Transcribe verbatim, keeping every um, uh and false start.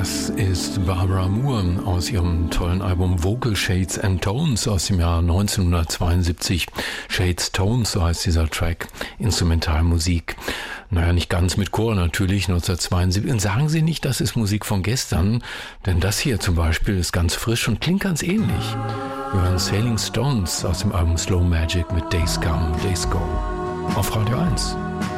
Das ist Barbara Moore aus ihrem tollen Album Vocal Shades and Tones aus dem Jahr neunzehnhundertzweiundsiebzig. Shades Tones, so heißt dieser Track, Instrumentalmusik. Naja, nicht ganz mit Chor natürlich, neunzehnhundertzweiundsiebzig. Und sagen Sie nicht, das ist Musik von gestern, denn das hier zum Beispiel ist ganz frisch und klingt ganz ähnlich. Wir hören Sailing Stones aus dem Album Slow Magic mit Days Come, Days Go auf Radio eins.